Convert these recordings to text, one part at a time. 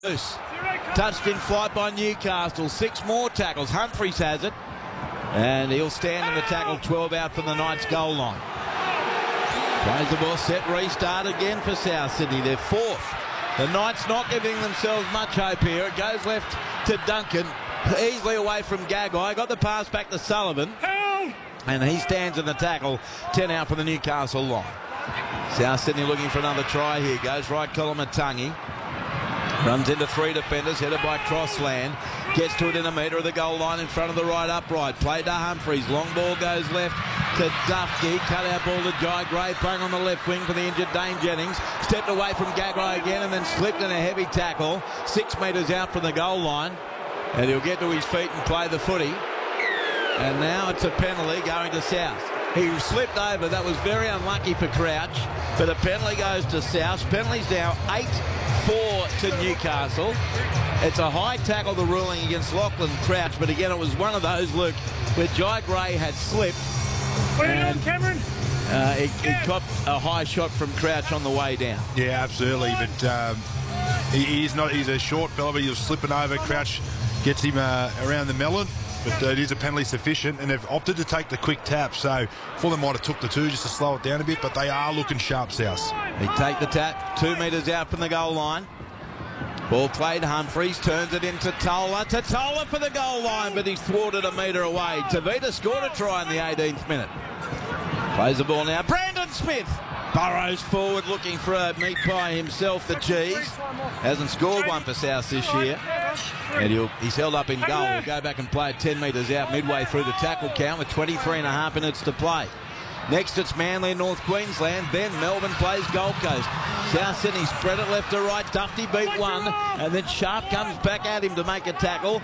Loose. Touched in flight by Newcastle. 6 more tackles. Humphries has it. And he'll stand in the tackle. 12 out from the Knights goal line. Plays the ball. Set restart again for South Sydney. They're 4th. The Knights not giving themselves much hope here. It goes left to Duncan. Easily away from Gagai. Got the pass back to Sullivan. And he stands in the tackle. 10 out from the Newcastle line. South Sydney looking for another try here. Goes right Koloamatangi. Runs into 3 defenders, headed by Crossland. Gets to it in a metre of the goal line in front of the right upright. Played to Humphries. Long ball goes left to Dufty. Cut out ball to Jai Gray, playing on the left wing for the injured Dane Jennings. Stepped away from Gagai again and then slipped in a heavy tackle. 6 metres out from the goal line. And he'll get to his feet and play the footy. And now it's a penalty going to South. He slipped over. That was very unlucky for Crouch. But a penalty goes to South. Penalty's now 8-4 to Newcastle. It's a high tackle, the ruling against Lachlan Crouch. But again, it was one of those, Luke, where Jai Gray had slipped. What are you doing, Cameron? He copped a high shot from Crouch on the way down. Yeah, absolutely. But he's a short fella, but he was slipping over. Crouch gets him around the melon. But it is a penalty sufficient, and they've opted to take the quick tap. So Fulham might have took the 2 just to slow it down a bit, but they are looking sharp, South. They take the tap, 2 metres out from the goal line. Ball played, Humphries turns it into Tola. Tola for the goal line, but he's thwarted a metre away. Tavita scored a try in the 18th minute. Plays the ball now. Brandon Smith burrows forward looking for a meat pie himself, the cheese. Hasn't scored one for South this year. And he's held up in goal. He'll go back and play it 10 metres out midway through the tackle count with 23.5 minutes to play. Next it's Manly and North Queensland. Then Melbourne plays Gold Coast. South Sydney spread it left to right. Dufty beat 1. And then Sharp comes back at him to make a tackle.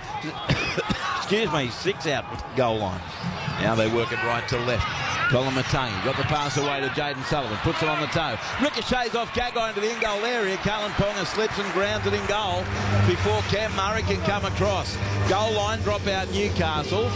Excuse me, 6 out with the goal line. Now they work it right to left. Koloamatangi got the pass away to Jaden Sullivan. Puts it on the toe. Ricochets off Gagai into the in-goal area. Kalyn Ponga slips and grounds it in goal before Cam Murray can come across. Goal line drop out Newcastle.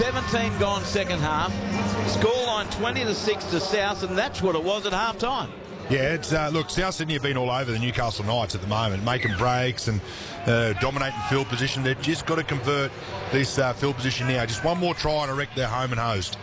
17 gone second half. Scoreline 20-6 to South, and that's what it was at half time. Yeah, it's look, South Sydney have been all over the Newcastle Knights at the moment, making breaks and dominating field position. They've just got to convert this field position now. Just one more try to wreck their home and host.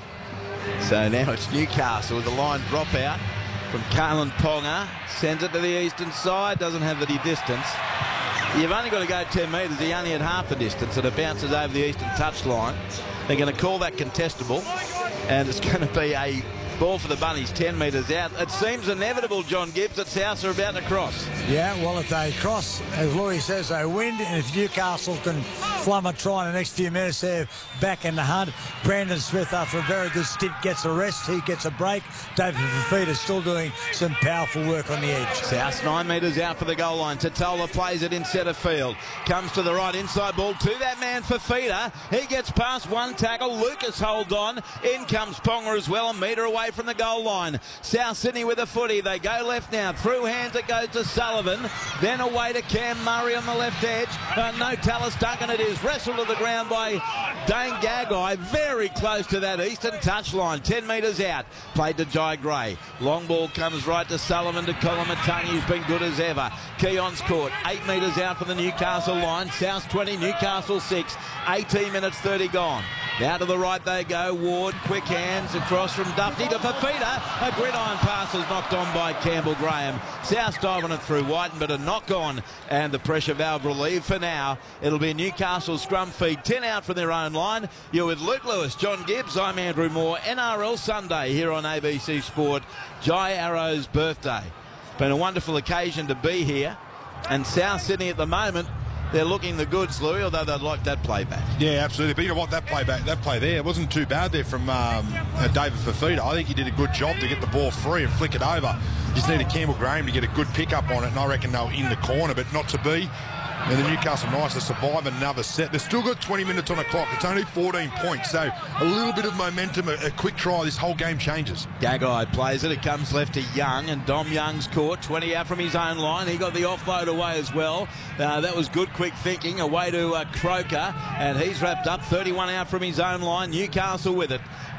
So now it's Newcastle with the line drop out from Kalyn Ponga. Sends it to the eastern side. Doesn't have the distance. You've only got to go 10 metres. He only had half the distance, and it bounces over the eastern touchline. They're going to call that contestable, and it's going to be a ball for the Bunnies 10 metres out. It seems inevitable, John Gibbs, that South are about to cross. Yeah, well, if they cross, as Louis says, they win, and if Newcastle can flum a try in the next few minutes, they're back in the hunt. Brandon Smith, after a very good stint, gets a rest. He gets a break. David Fifita still doing some powerful work on the edge. South 9 metres out for the goal line. Totola plays it in centre field. Comes to the right, inside ball to that man, Fifita. He gets past one tackle. Lucas holds on. In comes Ponga as well, a metre away from the goal line. South Sydney with a footy. They go left now. Through hands it goes to Sullivan. Then away to Cam Murray on the left edge. No Tallis Duncan it is. Wrestled to the ground by Dane Gagai. Very close to that eastern touchline. 10 metres out. Played to Jai Gray. Long ball comes right to Sullivan to Koloamatangi, who's been good as ever. Keon's caught. 8 metres out from the Newcastle line. South 20, Newcastle 6. 18 minutes 30 gone. Now to the right they go. Ward, quick hands across from Dufty to Fifita. A gridiron pass is knocked on by Campbell Graham. South diving it through Whiten, but a knock on, and the pressure valve relieved for now. It'll be Newcastle scrum feed. 10 out from their own line. You're with Luke Lewis, John Gibbs. I'm Andrew Moore. NRL Sunday here on ABC Sport. Jai Arrow's birthday. It's been a wonderful occasion to be here. And South Sydney at the moment, they're looking the goods, Louis, although they'd like that play back. Yeah, absolutely. But you know what, that play there, it wasn't too bad there from David Fifita. I think he did a good job to get the ball free and flick it over. Just needed Campbell Graham to get a good pick-up on it, and I reckon they were in the corner, but not to be. And the Newcastle Knights have survived another set. They've still got 20 minutes on the clock. It's only 14 points, so a little bit of momentum, a quick try, this whole game changes. Gagai plays it. It comes left to Young, and Dom Young's caught. 20 out from his own line. He got the offload away as well. That was good, quick thinking. Away to Croker, and he's wrapped up. 31 out from his own line. Newcastle with it.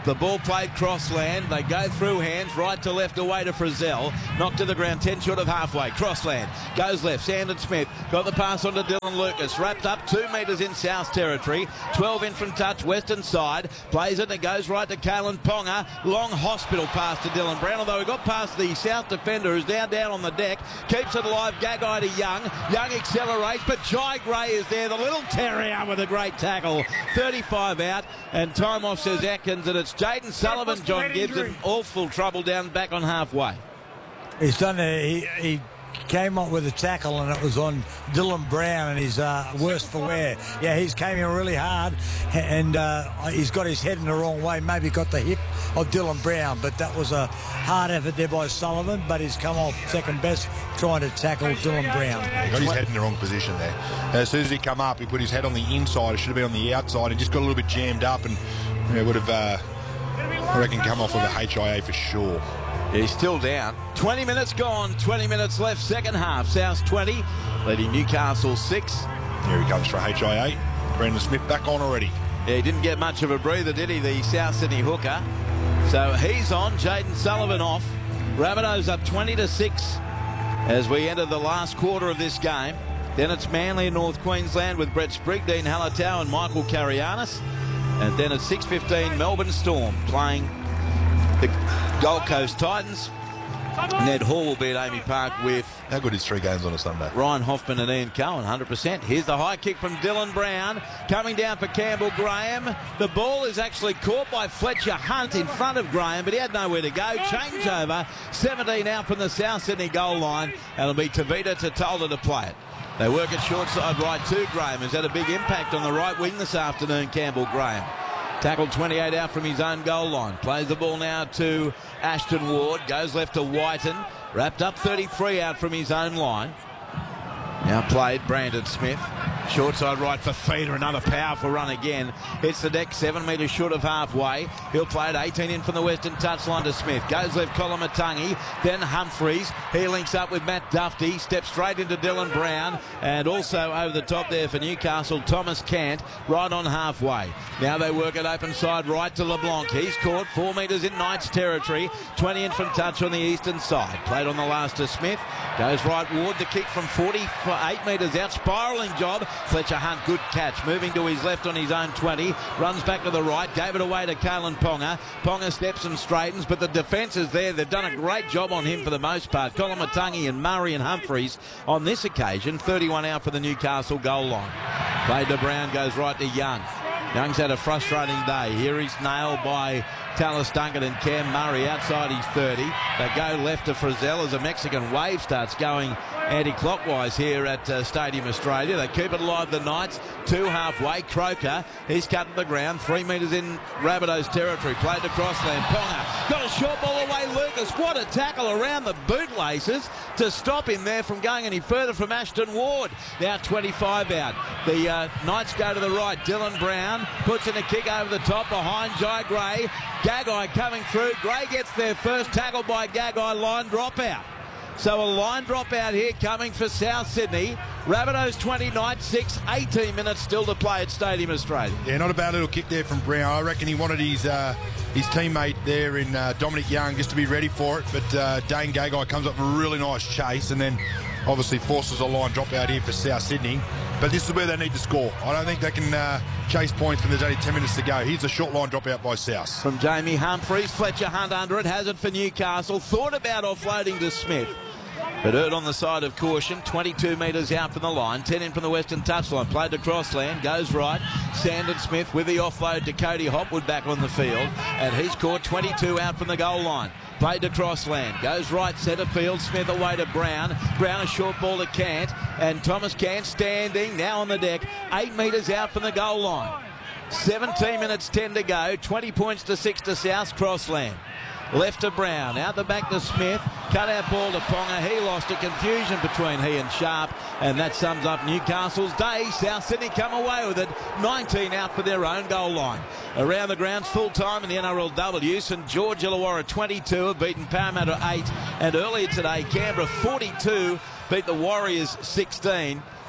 The ball played crossland. They go through hands, right to left away to Frizzell. Knocked to the ground, 10 short of halfway. Crossland goes left. Sandon Smith got the pass on to Dylan Lucas. Wrapped up 2 metres in South territory. 12 in from touch, western side. Plays it and it goes right to Kalen Ponga. Long hospital pass to Dylan Brown, although he got past the South defender who's now down on the deck. Keeps it alive. Gagai to Young. Young accelerates, but Jai Gray is there. The little terrier with a great tackle. 35 out, and time off, says Atkins, and it's Jaden Sullivan, John Gibbs, in awful trouble down back on halfway. He's done he came up with a tackle and it was on Dylan Brown, and he's worse for wear. Yeah, he's came in really hard, and he's got his head in the wrong way. Maybe got the hip of Dylan Brown, but that was a hard effort there by Sullivan, but he's come off second best trying to tackle Dylan Brown. He got his head in the wrong position there. As soon as he come up, he put his head on the inside. It should have been on the outside. He just got a little bit jammed up, and would have, I reckon, come off with a HIA for sure. He's still down. 20 minutes gone, 20 minutes left, second half. South 20, leading Newcastle 6. Here he comes for HIA. Brandon Smith back on already. Yeah, he didn't get much of a breather, did he, the South Sydney hooker? So he's on, Jaden Sullivan off. Rabbitohs up 20-6 as we enter the last quarter of this game. Then it's Manly in North Queensland with Brett Sprigg, Dean Halatau and Michael Karianis. And then at 6:15, Melbourne Storm playing the Gold Coast Titans. Ned Hall will be at Amy Park with... How good is 3 games on a Sunday? Ryan Hoffman and Ian Cohen, 100%. Here's the high kick from Dylan Brown. Coming down for Campbell Graham. The ball is actually caught by Fletcher Hunt in front of Graham, but he had nowhere to go. Changeover, 17 out from the South Sydney goal line. And it'll be Tavita Tatolda to play it. They work it short side right to Graham, who's had a big impact on the right wing this afternoon, Campbell Graham. Tackled 28 out from his own goal line. Plays the ball now to Ashton Ward. Goes left to Whiten. Wrapped up 33 out from his own line. Now played Brandon Smith. Short side right for Feeder. Another powerful run again. Hits the deck 7 metres short of halfway. He'll play it 18 in from the western touchline to Smith. Goes left Kolomatangi. Then Humphreys. He links up with Matt Duffy. Steps straight into Dylan Brown. And also over the top there for Newcastle, Thomas Cant. Right on halfway. Now they work it open side right to LeBlanc. He's caught 4 metres in Knights territory. 20 in from touch on the eastern side. Played on the last to Smith. Goes right Ward. The kick from 48 metres out. Spiralling job. Fletcher Hunt, good catch. Moving to his left on his own 20. Runs back to the right. Gave it away to Kalen Ponga. Ponga steps and straightens, but the defence is there. They've done a great job on him for the most part. Kolomatangi and Murray and Humphreys on this occasion. 31 out for the Newcastle goal line. Played to Brown, goes right to Young. Young's had a frustrating day. Here he's nailed by Tallis Duncan and Cam Murray outside his 30. They go left to Frizzell as a Mexican wave starts going anti-clockwise here at Stadium Australia. They keep it alive, the Knights. 2 halfway. Croker, he's cut to the ground. 3 metres in Rabbitohs territory. Played to Crossland. Ponga got a short ball away. Lucas, what a tackle around the bootlaces to stop him there from going any further from Ashton Ward. Now 25 out. The Knights go to the right. Dylan Brown puts in a kick over the top behind Jai Gray. Gagai coming through. Gray gets there first. Tackled by Gagai. Line drop out. So a line drop out here coming for South Sydney. Rabbitohs 20, Knights 6, 18 minutes still to play at Stadium Australia. Yeah, not a bad little kick there from Brown. I reckon he wanted his teammate there in Dominic Young just to be ready for it, but Dane Gagai comes up with a really nice chase and then obviously forces a line drop out here for South Sydney. But this is where they need to score. I don't think they can chase points when there's only 10 minutes to go. Here's a short line drop out by South. From Jamie Humphreys, Fletcher Hunt under it, has it for Newcastle. Thought about offloading to Smith, but Hurt on the side of caution. 22 metres out from the line. 10 in from the western touchline. Played to Crossland. Goes right. Sandon Smith with the offload to Cody Hopwood back on the field. And he's caught 22 out from the goal line. Played to Crossland. Goes right centre field. Smith away to Brown. Brown a short ball to Cant. And Thomas Cant standing now on the deck. 8 metres out from the goal line. 17 minutes 10 to go. 20 points to 6 to South. Crossland. Left to Brown, out the back to Smith, cut out ball to Ponga. He lost a confusion between he and Sharp, and that sums up Newcastle's day. South Sydney come away with it, 19 out for their own goal line. Around the grounds full time in the NRLW, St George Illawarra 22 have beaten Parramatta 8, and earlier today Canberra 42 beat the Warriors 16.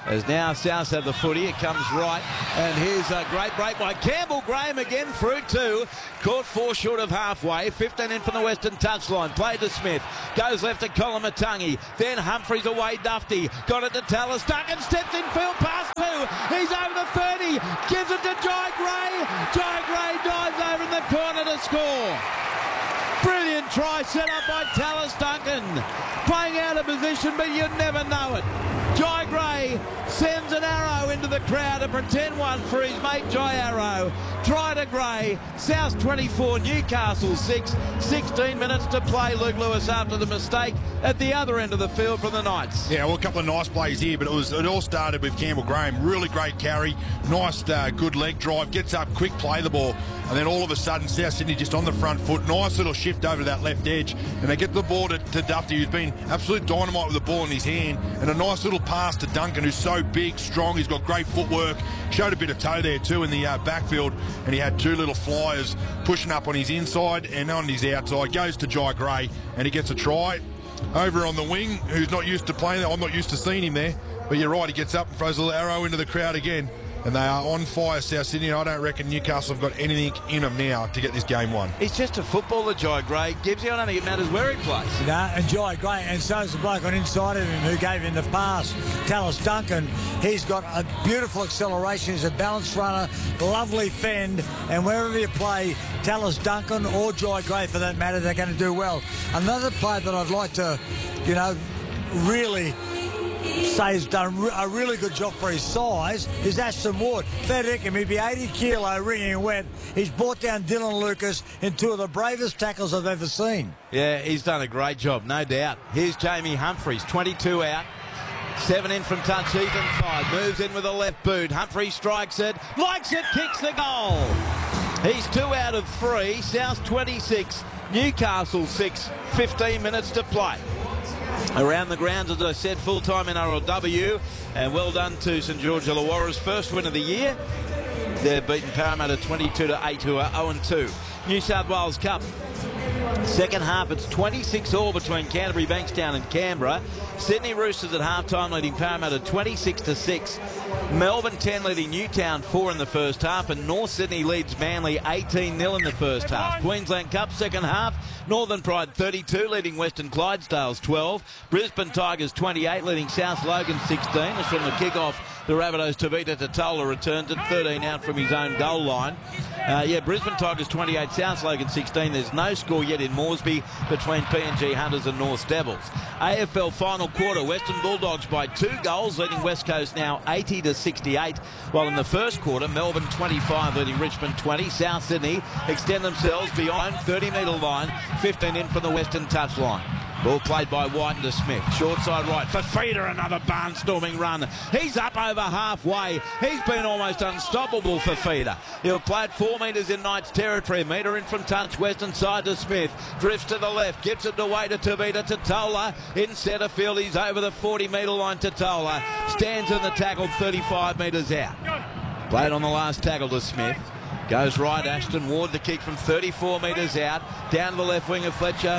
As now South have the footy. It comes right. And here's a great break by Campbell Graham again through two. Caught 4 short of halfway. 15 in from the western touchline. Played to Smith. Goes left to Colomatungi. Then Humphries away. Dufty. Got it to Tallis. Duncan steps in field past 2. He's over the 30. Gives it to Jai Gray. Jai Gray dives over in the corner to score. Brilliant try set up by Tallis Duncan. Playing out of position, but you never know it. Jai Gray sends an arrow into the crowd, a pretend one for his mate Jai Arrow. Try to Gray. South 24, Newcastle 6. 16 minutes to play. Luke Lewis after the mistake at the other end of the field for the Knights. Yeah, well, a couple of nice plays here, but it all started with Campbell Graham. Really great carry. Nice, good leg drive. Gets up, quick play the ball. And then all of a sudden, South Sydney just on the front foot. Nice little shift over to that left edge. And they get the ball to Dufty, who's been absolute dynamite with the ball in his hand. And a nice little pass to Duncan, who's so big, strong. He's got great footwork. Showed a bit of toe there too in the backfield. And he had 2 little flyers pushing up on his inside and on his outside. Goes to Jai Gray and he gets a try. Over on the wing, who's not used to playing there. I'm not used to seeing him there. But you're right, he gets up and throws a little arrow into the crowd again. And they are on fire, South Sydney. I don't reckon Newcastle have got anything in them now to get this game won. He's just a footballer, Jai Gray. Gibbsy, I don't think it matters where he plays. And Jai Gray, and so's the bloke on inside of him who gave him the pass, Tallis Duncan. He's got a beautiful acceleration. He's a balanced runner, lovely fend, and wherever you play Tallis Duncan or Jai Gray for that matter, they're going to do well. Another player that I'd like to, really say has done a really good job for his size is Ashton Ward. Fair dinkum, he'd be 80 kilo ringing wet. He's brought down Dylan Lucas in 2 of the bravest tackles I've ever seen. Yeah, he's done a great job, no doubt. Here's Jamie Humphries, 22 out. 7 in from touch, he's inside. Moves in with a left boot. Humphries strikes it, likes it, kicks the goal. He's 2 out of 3. South 26, Newcastle 6. 15 minutes to play. Around the grounds, as I said, full-time NRLW, and well done to St George Illawarra's first win of the year. They're beaten Parramatta 22-8, who are 0-2. New South Wales Cup. Second half, it's 26-all between Canterbury, Bankstown and Canberra. Sydney Roosters at half-time leading Parramatta 26-6. Melbourne 10 leading Newtown 4 in the first half, and North Sydney leads Manly 18-0 in the first half. Queensland Cup second half, Northern Pride 32 leading Western Clydesdales 12. Brisbane Tigers 28 leading South Logan 16. As from the kick-off, the Rabbitohs Tavita Totola returns at 13 out from his own goal line. Brisbane Tigers 28, South Logan 16. There's no score yet in Moresby between PNG Hunters and North Devils. AFL final quarter, Western Bulldogs by 2 goals, leading West Coast now 80-68. While in the first quarter, Melbourne 25 leading Richmond 20. South Sydney extend themselves beyond 30-metre line, 15 in from the western touchline. Ball played by White to Smith. Short side right. Fafita, another barnstorming run. He's up over halfway. He's been almost unstoppable, Fafita. He'll play it 4 metres in Knights territory. Metre in from touch. Western side to Smith. Drifts to the left. Gives it away to Tavita Totola. In centre field, he's over the 40-metre line. Totola stands in the tackle 35 metres out. Played on the last tackle to Smith. Goes right, Ashton Ward, the kick from 34 metres out. Down to the left wing of Fletcher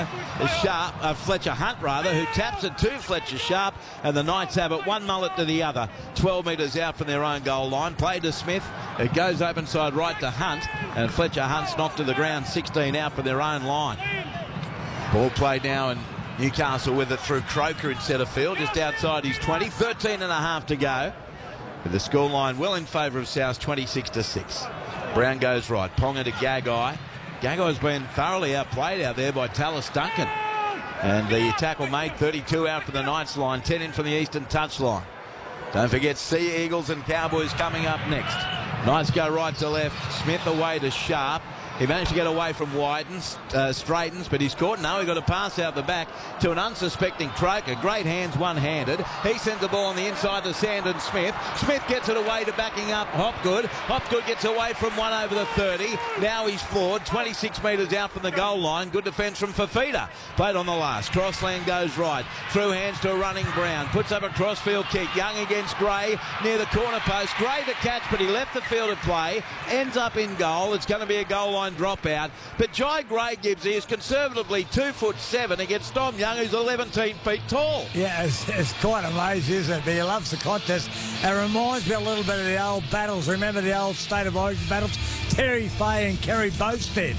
Hunt, who taps it to Fletcher Sharp, and the Knights have it 1 mullet to the other. 12 metres out from their own goal line. Played to Smith. It goes open side right to Hunt, and Fletcher Hunt's knocked to the ground, 16 out for their own line. Ball played now, and Newcastle with it through Croker in centre field, just outside his 20. 13 and a half to go. With the scoreline well in favour of South, 26-6. Brown goes right. Ponga to Gagai. Gagai's been thoroughly outplayed out there by Tallis Duncan. And the tackle made, 32 out for the Knights line, 10 in from the eastern touchline. Don't forget Sea Eagles and Cowboys coming up next. Knights go right to left. Smith away to Sharp. He managed to get away from Widens, straightens, but he's caught. No, he got a pass out the back to an unsuspecting Croker. Great hands, one-handed. He sends the ball on the inside to Sandon Smith. Smith gets it away to backing up Hopgood. Hopgood gets away from one over the 30. Now he's floored, 26 metres out from the goal line. Good defence from Fafita. Played on the last. Crossland goes right. Through hands to a running Brown. Puts up a crossfield kick. Young against Gray near the corner post. Gray to catch, but he left the field of play. Ends up in goal. It's going to be a goal line line dropout. But Jai Gray Gibbs is conservatively 2'7" against Dom Young, who's 11 feet tall. Yeah, it's quite amazing, isn't it? But he loves the contest. It reminds me a little bit of the old battles. Remember the old State of Origin battles? Terry Fay and Kerry Bostad.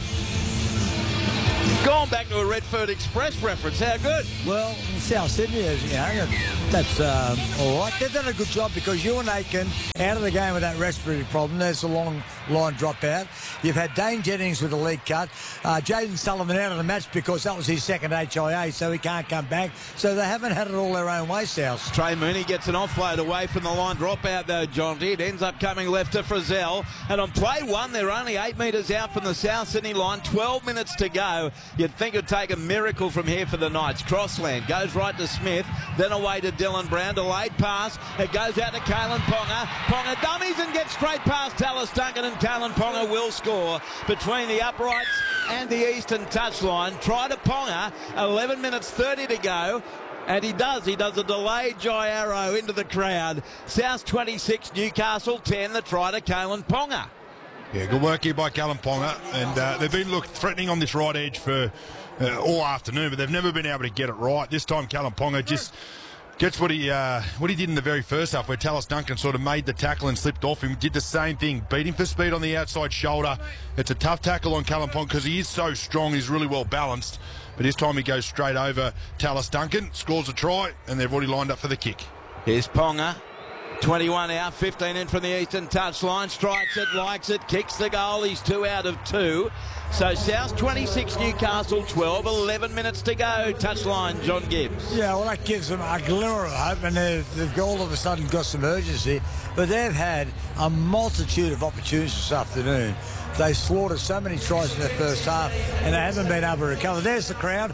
Gone back to a Redford Express reference. How good? Well, South Sydney, that's all right. They've done a good job because Ewan Aitken out of the game with that respiratory problem. There's a long line dropout. You've had Dane Jennings with a leg cut. Jaden Sullivan out of the match because that was his second HIA, so he can't come back. So they haven't had it all their own way, South. Trey Mooney gets an offload away from the line dropout, though, Jonty. It ends up coming left to Frizzell. And on play one, they're only 8 metres out from the South Sydney line. 12 minutes to go. You'd think it'd take a miracle from here for the Knights. Crossland goes right to Smith, then away to Dylan Brown. Delayed pass. It goes out to Kalen Ponga. Ponga dummies and gets straight past Tallis Duncan, and Kalen Ponga will score between the uprights and the eastern touchline. Try to Ponga. 11 minutes 30 to go. And he does a delayed Jai Arrow into the crowd. South 26, Newcastle 10, the try to Kalen Ponga. Yeah, good work here by Kalen Ponga. And they've been threatening on this right edge for all afternoon, but they've never been able to get it right. This time Kalen Ponga just gets what he did in the very first half, where Tallis Duncan sort of made the tackle and slipped off him. Did the same thing, beat him for speed on the outside shoulder. It's a tough tackle on Kalen Ponga because he is so strong, he's really well balanced. But this time he goes straight over Tallis Duncan, scores a try, and they've already lined up for the kick. Here's Ponga. 21 out, 15 in from the eastern touchline. Strikes it, likes it, kicks the goal. He's 2 out of 2. So South 26, Newcastle 12, 11 minutes to go. Touchline, John Gibbs. Yeah, well, that gives them a glimmer of hope, and they've all of a sudden got some urgency. But they've had a multitude of opportunities this afternoon. They slaughtered so many tries in the first half, and they haven't been able to recover. There's the crowd,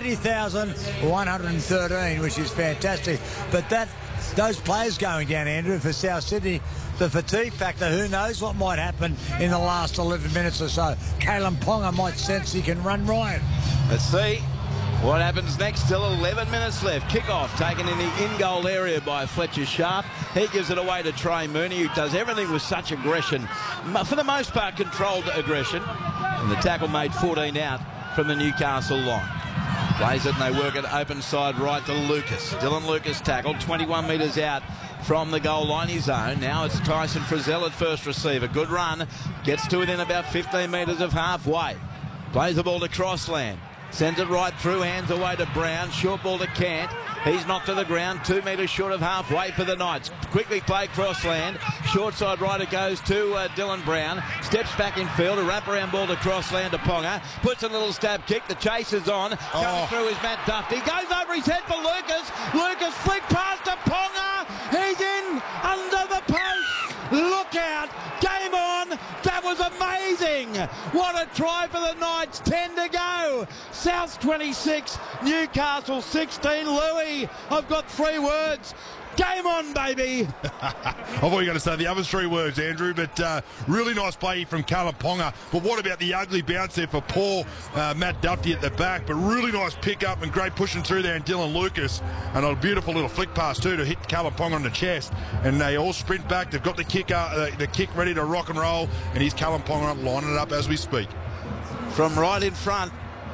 30,113, which is fantastic. But those players going down, Andrew, for South Sydney, the fatigue factor, who knows what might happen in the last 11 minutes or so. Kalen Ponga might sense he can run riot. Let's see what happens next. Still 11 minutes left. Kickoff taken in the in-goal area by Fletcher Sharp. He gives it away to Trey Mooney, who does everything with such aggression. For the most part, controlled aggression. And the tackle made 14 out from the Newcastle line. Plays it and they work it open side right to Lucas. Dylan Lucas tackled 21 metres out from the goal line, his own. Now it's Tyson Frizzell at first receiver. Good run. Gets to within about 15 metres of halfway. Plays the ball to Crossland. Sends it right through, hands away to Brown. Short ball to Cant. He's knocked to the ground, 2 metres short of halfway for the Knights. Quickly played Crossland. Short side right it goes to Dylan Brown. Steps back in field, a wraparound ball to Crossland to Ponga. Puts a little stab kick. The chase is on. Coming through is Matt Duffy. Goes over his head for Lucas. Lucas flick past to Ponga. He's in under the post. Look out. Game on. That was amazing. What a try for the Knights. 10 to go. South 26, Newcastle 16. Louis, I've got 3 words. Game on, baby. I thought you were going to say the other 3 words, Andrew, but really nice play from Kalen Ponga. But what about the ugly bounce there for poor Matt Duffy at the back? But really nice pick up and great pushing through there, and Dylan Lucas. And a beautiful little flick pass too to hit Kalen Ponga on the chest. And they all sprint back. They've got the kick ready to rock and roll, and here's Kalen Ponga lining it up as we speak. From right in front,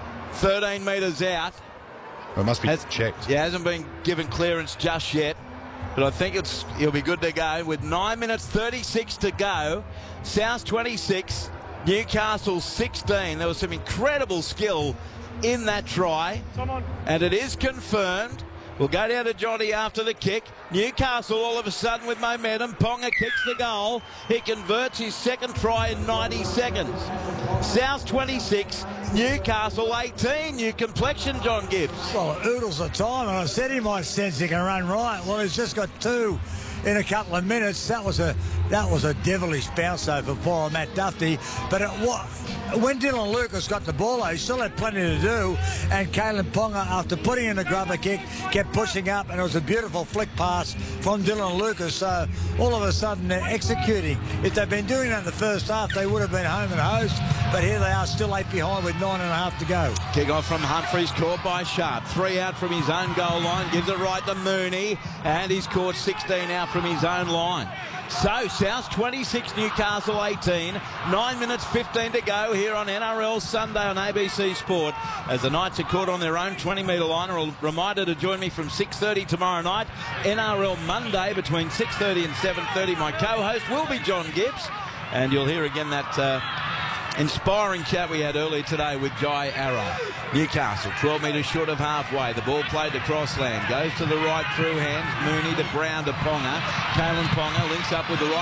13 metres out. It must be checked. Yeah, hasn't been given clearance just yet. But I think he'll be good to go with 9 minutes 36 to go. South 26, Newcastle 16. There was some incredible skill in that try. And it is confirmed. We'll go down to Johnny after the kick. Newcastle all of a sudden with momentum. Ponga kicks the goal. He converts his second try in 90 seconds. South 26, Newcastle 18. New complexion, John Gibbs. Well, oodles of time, and I said he might sense he can run right. Well, he's just got 2 in a couple of minutes. That was a devilish bounce though for poor Matt Duffy. But when Dylan Lucas got the ball, he still had plenty to do. And Kalen Ponga, after putting in the grubber kick, kept pushing up, and it was a beautiful flick pass from Dylan Lucas. So all of a sudden they're executing. If they'd been doing that in the first half, they would have been home and host. But here they are, still 8 behind with 9.5 to go. Kick off from Humphries, caught by Sharp. 3 out from his own goal line, gives it right to Mooney, and he's caught 16 out from his own line. So, South 26, Newcastle 18. 9 minutes 15 to go here on NRL Sunday on ABC Sport as the Knights are caught on their own 20-metre line. A reminder to join me from 6:30 tomorrow night. NRL Monday between 6:30 and 7:30. My co-host will be John Gibbs, and you'll hear again that inspiring chat we had earlier today with Jai Arrow. Newcastle 12 metres short of halfway. The ball played to Crossland. Goes to the right through hands. Mooney to Brown to Ponga. Kalen Ponga links up with the right